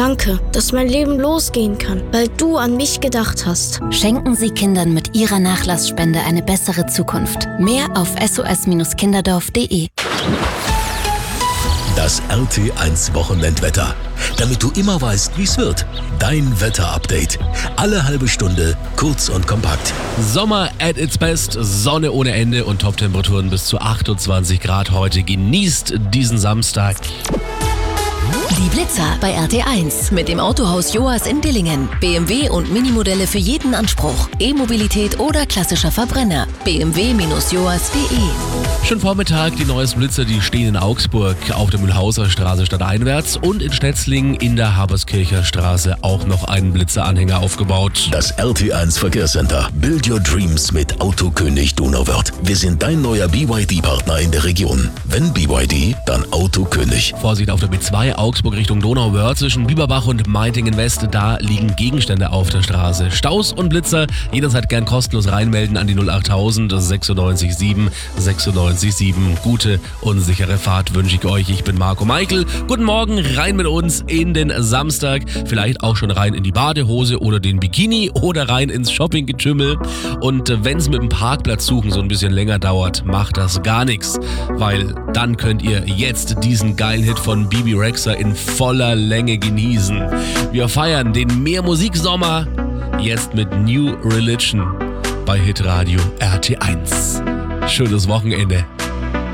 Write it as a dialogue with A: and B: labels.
A: Danke, dass mein Leben losgehen kann, weil du an mich gedacht hast.
B: Schenken Sie Kindern mit Ihrer Nachlassspende eine bessere Zukunft. Mehr auf sos-kinderdorf.de.
C: Das RT1 Wochenendwetter. Damit du immer weißt, wie es wird. Dein Wetterupdate. Alle halbe Stunde, kurz und kompakt.
D: Sommer at its best, Sonne ohne Ende und Top-Temperaturen bis zu 28 Grad heute. Genießt diesen Samstag.
B: Die Blitzer bei RT1 mit dem Autohaus Joas in Dillingen. BMW und Minimodelle für jeden Anspruch. E-Mobilität oder klassischer Verbrenner. bmw-joas.de.
D: Schönen Vormittag, die neuesten Blitzer, die stehen in Augsburg auf der Mühlhauser Straße stadteinwärts und in Stetzlingen in der Haberskircher Straße auch noch einen Blitzeranhänger aufgebaut.
C: Das RT1 Verkehrscenter. Build your dreams mit Autokönig Donauwörth. Wir sind dein neuer BYD-Partner in der Region. Wenn BYD, dann Autokönig.
D: Vorsicht auf der B2 Augsburg Richtung Donauwörth zwischen Bieberbach und Meitingen West. Da liegen Gegenstände auf der Straße. Staus und Blitzer jederzeit gern kostenlos reinmelden an die 08000 96 7 96 7. Gute und sichere Fahrt wünsche ich euch. Ich bin Marco Meichel. Guten Morgen, rein mit uns in den Samstag. Vielleicht auch schon rein in die Badehose oder den Bikini oder rein ins Shoppinggetümmel. Und wenn es mit dem Parkplatz suchen so ein bisschen länger dauert, macht das gar nichts. Weil dann könnt ihr jetzt diesen geilen Hit von Bibi Rexha in voller Länge genießen. Wir feiern den Mehrmusiksommer jetzt mit New Religion bei Hitradio RT1. Schönes Wochenende.